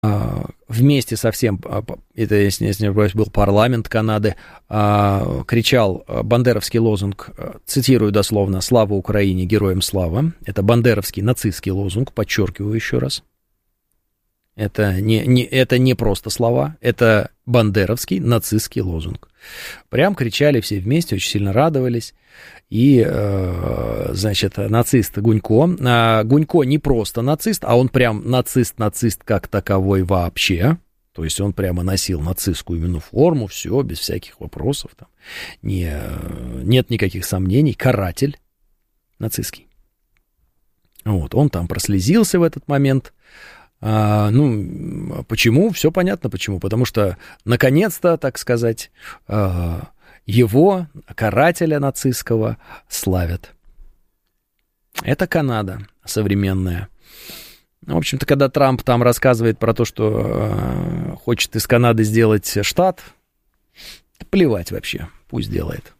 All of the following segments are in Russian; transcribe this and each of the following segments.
вместе со всем, это, если не ошибаюсь, был парламент Канады, кричал бандеровский лозунг, цитирую дословно: «Слава Украине, героям слава». Это бандеровский нацистский лозунг, подчеркиваю еще раз. Это не просто слова, это бандеровский нацистский лозунг. Прям кричали все вместе, очень сильно радовались. И, значит, нацист Гунько. Гунько не просто нацист, а он прям нацист как таковой вообще. То есть он прямо носил нацистскую именно форму, все, без всяких вопросов. Там. Нет никаких сомнений. Каратель нацистский. Вот, он там прослезился в этот момент. Почему? Все понятно почему. Потому что, наконец-то, так сказать, его, карателя нацистского, славят. Это Канада современная. В общем-то, когда Трамп там рассказывает про то, что хочет из Канады сделать штат, плевать вообще, пусть делает.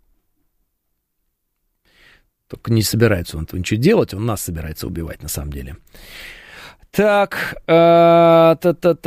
Только не собирается он ничего делать, он нас собирается убивать на самом деле. Так, как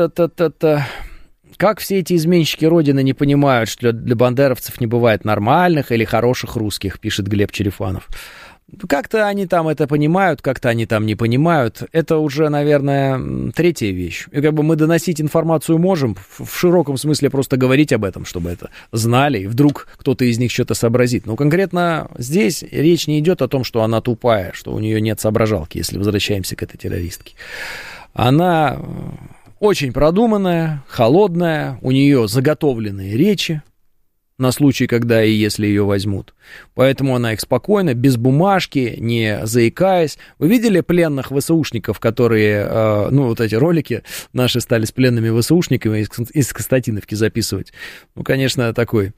все эти изменщики Родины не понимают, что для бандеровцев не бывает нормальных или хороших русских, пишет Глеб Черепанов. Как-то они там это понимают, как-то они там не понимают. Это уже, наверное, третья вещь. И как бы мы доносить информацию можем, в широком смысле просто говорить об этом, чтобы это знали, и вдруг кто-то из них что-то сообразит. Но конкретно здесь речь не идет о том, что она тупая, что у нее нет соображалки, если возвращаемся к этой террористке. Она очень продуманная, холодная, у нее заготовленные речи на случай, когда и если ее возьмут. Поэтому она их спокойно, без бумажки, не заикаясь. Вы видели пленных ВСУшников, которые, вот эти ролики наши стали с пленными ВСУшниками из Константиновки записывать? Ну, конечно, такой...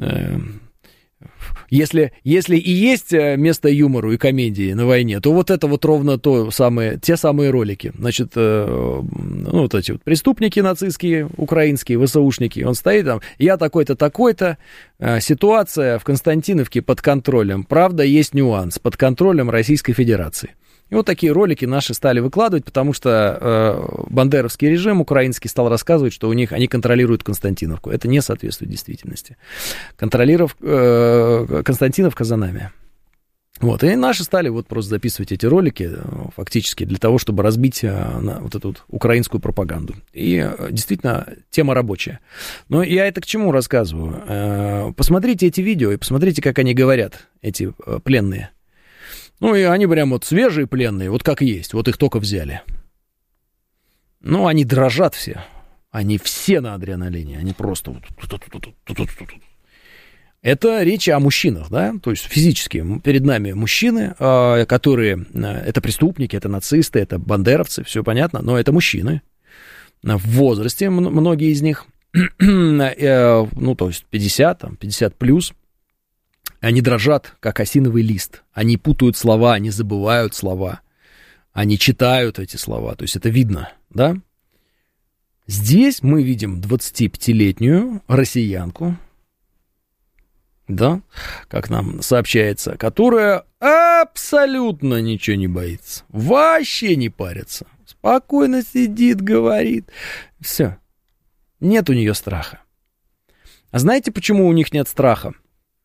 Если и есть место юмору и комедии на войне, то вот это вот ровно те самые ролики. Значит, вот эти вот преступники нацистские, украинские, ВСУшники, он стоит там, я такой-то, такой-то, ситуация в Константиновке под контролем. Правда, есть нюанс, под контролем Российской Федерации. И вот такие ролики наши стали выкладывать, потому что бандеровский режим украинский стал рассказывать, что они контролируют Константиновку. Это не соответствует действительности. Константиновка за нами. Вот, и наши стали вот просто записывать эти ролики фактически для того, чтобы разбить вот эту вот украинскую пропаганду. И действительно, тема рабочая. Но я это к чему рассказываю? Посмотрите эти видео и посмотрите, как они говорят, эти пленные. Ну, и они прям вот свежие пленные, вот как есть, вот их только взяли. Ну, они дрожат все. Они все на адреналине, они просто вот... Это речь о мужчинах, да, то есть физически перед нами мужчины, которые... Это преступники, это нацисты, это бандеровцы, все понятно, но это мужчины. В возрасте многие из них, то есть 50 плюс. Они дрожат, как осиновый лист. Они путают слова, они забывают слова. Они читают эти слова. То есть это видно, да? Здесь мы видим 25-летнюю россиянку, да, как нам сообщается, которая абсолютно ничего не боится. Вообще не парится. Спокойно сидит, говорит. Все. Нет у нее страха. А знаете, почему у них нет страха?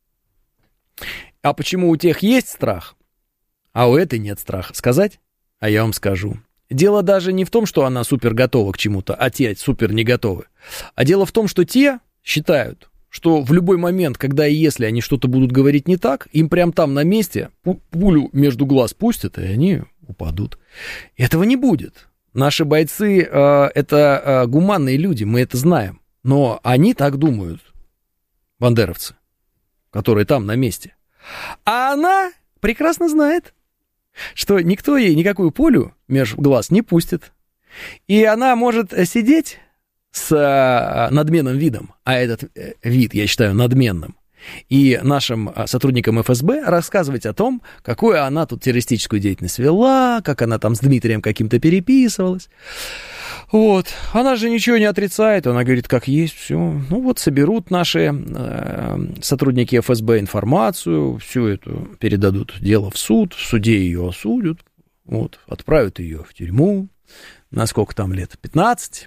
А почему у тех есть страх, а у этой нет страха? Сказать? А я вам скажу. Дело даже не в том, что она супер готова к чему-то, а те супер не готовы. А дело в том, что те считают, что в любой момент, когда и если они что-то будут говорить не так, им прям там на месте пулю между глаз пустят, и они упадут. Этого не будет. Наши бойцы это гуманные люди, мы это знаем. Но они так думают, бандеровцы, которые там на месте. А она прекрасно знает, что никто ей никакую пулю между глаз не пустит. И она может сидеть с надменным видом, а этот вид, я считаю, надменным, и нашим сотрудникам ФСБ рассказывать о том, какую она тут террористическую деятельность вела, как она там с Дмитрием каким-то переписывалась. Вот, она же ничего не отрицает, она говорит, как есть, все. Ну вот соберут наши сотрудники ФСБ информацию, всю эту передадут дело в суд, в суде ее осудят, вот, отправят ее в тюрьму, на сколько там лет? 15,